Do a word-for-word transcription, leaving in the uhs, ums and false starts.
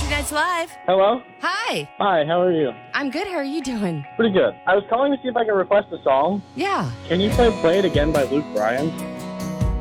Country Nights Live. Hello? Hi. Hi, how are you? I'm good. How are you doing? Pretty good. I was calling to see if I could request a song. Yeah. Can you play Play It Again by Luke Bryan?